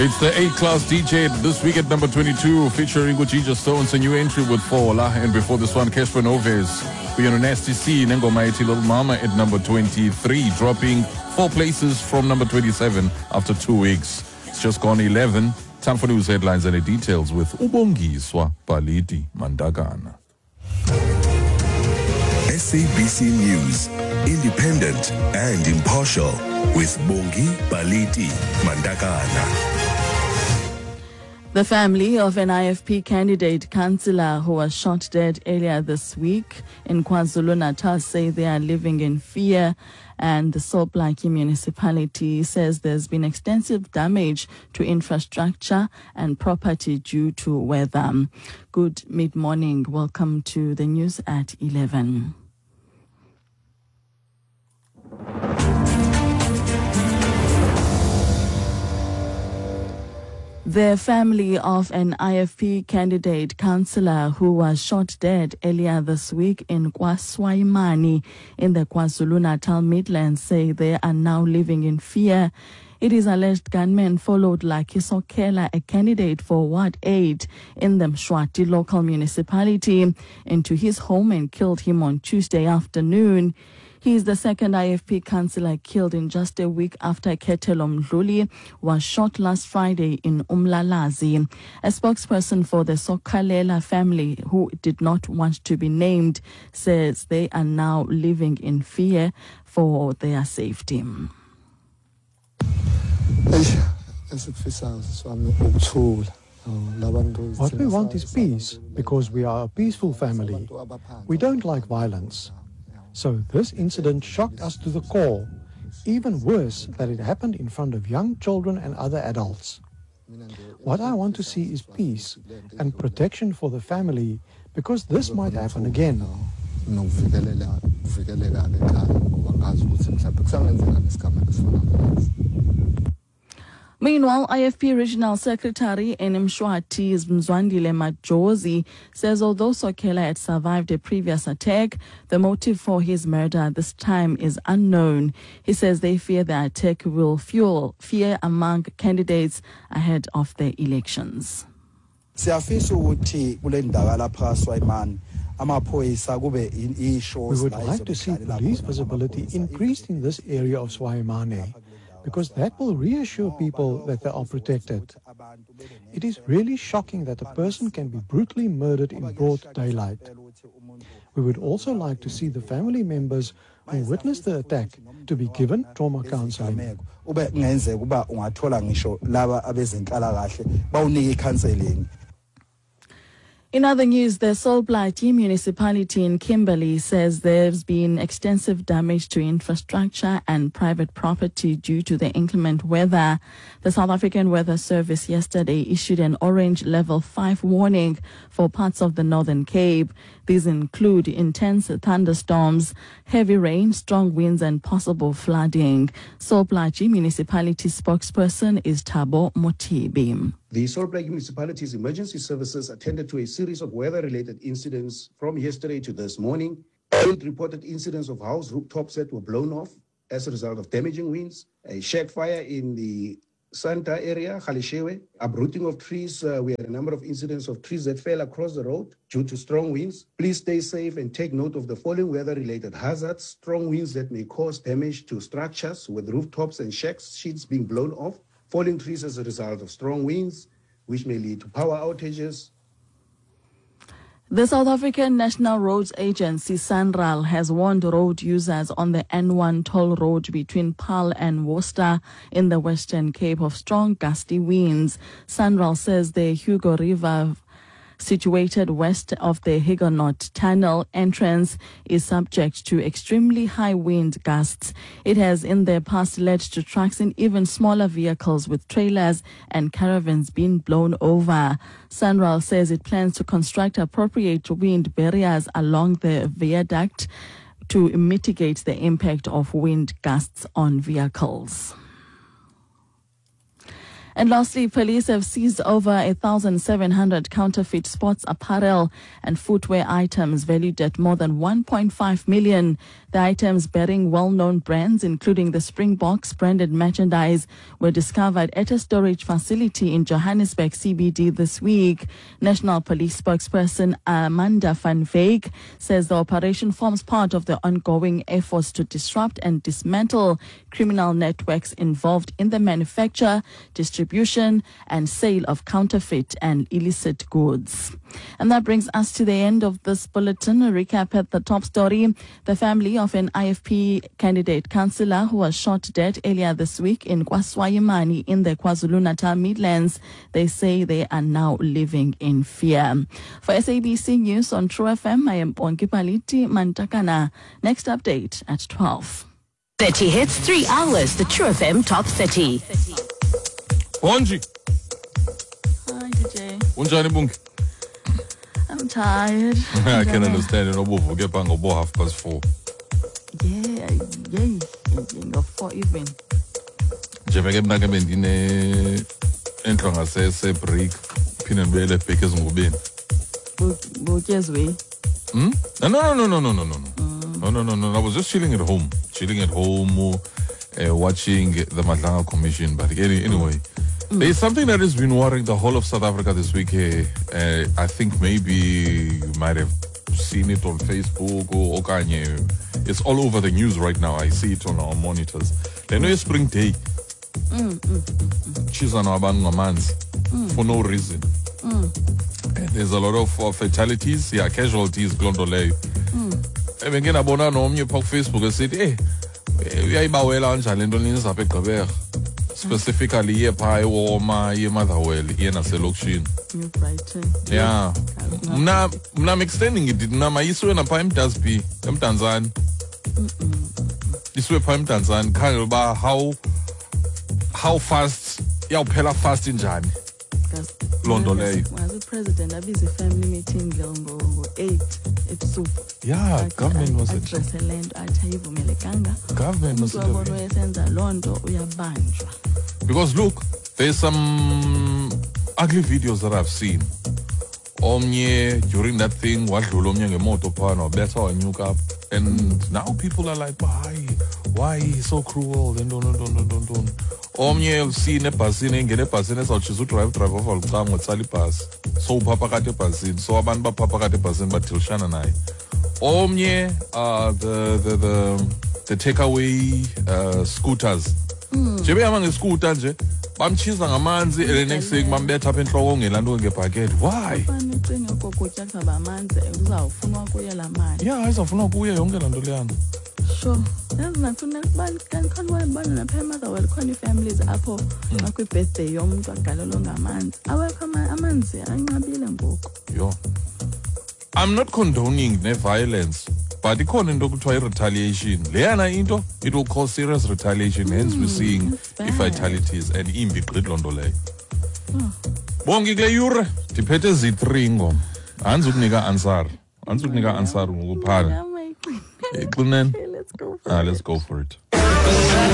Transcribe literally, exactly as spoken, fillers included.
It's the A-Class D J this week at number twenty-two, featuring Ujija Stones, a new entry with Fola. And before this one, Keshpa Noves, we are on Nasty C, Nengomaiti Little Mama at number twenty-three, dropping four places from number twenty-seven after two weeks. It's just gone eleven. Time for news headlines and the details with Ubongiswa Baliti Mandagana. S A B C News, independent and impartial, with Bongi Baliti Mandagana. The family of an I F P candidate councillor who was shot dead earlier this week in KwaZulu-Natal say they are living in fear, and the Soplaki municipality says there's been extensive damage to infrastructure and property due to weather. Good mid-morning. Welcome to the news at eleven. The family of an I F P candidate councillor who was shot dead earlier this week in KwaSwaimani in the KwaZulu-Natal Midlands say they are now living in fear. It is alleged gunmen followed Lakiso Kela, a candidate for Ward eight in the Mshwati local municipality, into his home and killed him on Tuesday afternoon. He is the second I F P councillor killed in just a week after Ketelo Mdluli was shot last Friday in Umlalazi. A spokesperson for the Sokalela family, who did not want to be named, says they are now living in fear for their safety. What we want is peace, because we are a peaceful family. We don't like violence. So this incident shocked us to the core. Even worse, that it happened in front of young children and other adults. What I want to see is peace and protection for the family, because this might happen again. Meanwhile, I F P Regional Secretary in Mshwati Mzwandile Majozi says although Sokela had survived a previous attack, the motive for his murder this time is unknown. He says they fear the attack will fuel fear among candidates ahead of the elections. We would like to see police visibility increased in this area of Swaimane, because that will reassure people that they are protected. It is really shocking that a person can be brutally murdered in broad daylight. We would also like to see the family members who witnessed the attack to be given trauma counseling. In other news, the Solblati municipality in Kimberley says there's been extensive damage to infrastructure and private property due to the inclement weather. The South African Weather Service yesterday issued an orange level five warning for parts of the Northern Cape. These include intense thunderstorms, heavy rain, strong winds and possible flooding. Solblati municipality spokesperson is Thabo Motibi. The Solblati municipality's emergency services attended to a series of weather-related incidents from yesterday to this morning. Eight reported incidents of house rooftops that were blown off as a result of damaging winds, a shack fire in the Santa area, Khalishewe, uprooting of trees. Uh, we had a number of incidents of trees that fell across the road due to strong winds. Please stay safe and take note of the following weather-related hazards: strong winds that may cause damage to structures with rooftops and shack sheets being blown off, falling trees as a result of strong winds, which may lead to power outages. The South African National Roads Agency, SANRAL, has warned road users on the N one toll road between Paarl and Worcester in the Western Cape of strong gusty winds. SANRAL says the Hugo River, situated west of the Huguenot Tunnel entrance, is subject to extremely high wind gusts. It has in the past led to trucks and even smaller vehicles with trailers and caravans being blown over. SANRAL says it plans to construct appropriate wind barriers along the viaduct to mitigate the impact of wind gusts on vehicles. And lastly, police have seized over one thousand seven hundred counterfeit sports apparel and footwear items valued at more than one point five million. The items bearing well-known brands, including the Springboks branded merchandise, were discovered at a storage facility in Johannesburg C B D this week. National Police spokesperson Amanda van Veek says the operation forms part of the ongoing efforts to disrupt and dismantle criminal networks involved in the manufacture, distribution, and sale of counterfeit and illicit goods. And that brings us to the end of this bulletin. A recap at the top story. The family of an I F P candidate councillor who was shot dead earlier this week in KwaShayamane in the KwaZulu-Natal Midlands, they say they are now living in fear. For S A B C News on True F M, I am Bongi Paliti Mantakana. Next update at twelve. thirty hits, three hours. The True F M Top thirty. Bonji. Hi, D J. Unjani Bungi? I'm tired. I can understand it. No, get back about half past four. Yeah, yeah. Of four even. Njebeke mna ke bendine entlo ngase break phinde ndibele back ezingubeni. Bokezwe. Hmm? No no no no no no no no. No no no no. I was just chilling at home. Chilling at home uh, watching the Madlanga Commission, but any, anyway. Mm. There's something that has been worrying the whole of South Africa this week here. Uh, I think maybe you might have seen it on Facebook or Okanye. It's all over the news right now. I see it on our monitors. They know it's spring day. Chizano abantu ngamanzi for no reason. Mm. And there's a lot of uh, fatalities, yeah, casualties, Glondo leyo. Ebengena bona nomnye pha ku Facebook esithi eh uyayibawela kanjani lento ninizapha eGqeberha. Specifically here pha eWoma, ye Motherwell, here naselokishini. New Brighton. Yeah. Mna mna I'm extending it na mayiswe na pha eMdazbi, eMdantsane. Iswe pha eMdantsane khangela ba how how fast yawuphela fast njani. Londo leyo. Was the president abize family meeting ngo eight ebusuku. Yeah, government was it. Address land achayivumelekanga. Government was it. Uyasenza lonto uyabanjwa. Because look, there's some ugly videos that I've seen. Omnye during that thing, wadlula omnye ngemoto phana wabetha wanyuka up, and now people are like, why, why he's so cruel? Then don't, don't, don't, don't, don't. Omnye usine ebhasini engene ebhasini esawutshiza udrive drive off alucanga utsala ibhasi. So uphapha kade ebhasini. So abantu baphapha kade ebhasini bathilishana naye. Omnye uh the the the the takeaway uh scooters. Nje behamba ngescooter nje bamchiza ngamanzi ele next thing bambetha apha enhloko ngelanto ngebhakede. Why? Fanele ukokutya kuba amanzi uzawufuna kuye lamali. Yeah, izawufuna kuye yonke lanto leyana. Sure. Yazi nakhona kubani kanti wabona napha eMotherwell khona families apho akwi birthday yomuntu agalelo ngamanzi. Awekho amanzi anqabile ngoku. Yo. I'm not condoning ne violence, but ikhona into kuthiwa retaliation. Leyana into it will cause serious retaliation. Mm, hence we're seeing fatalities and imbi gqitha lonto leyo. Bonke kule yure ndiphethe zi three ngoma. Anzi ukunika answer. Anzi ukunika answer ngokuphala. Let's go. Ah, let's go for it.